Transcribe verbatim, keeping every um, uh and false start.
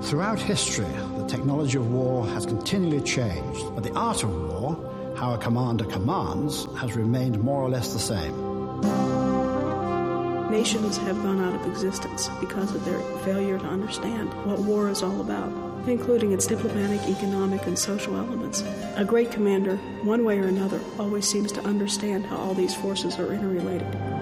Throughout history, the technology of war has continually changed, but the art of war, how a commander commands, has remained more or less the same. Nations have gone out of existence because of their failure to understand what war is all about, including its diplomatic, economic, and social elements. A great commander, one way or another, always seems to understand how all these forces are interrelated.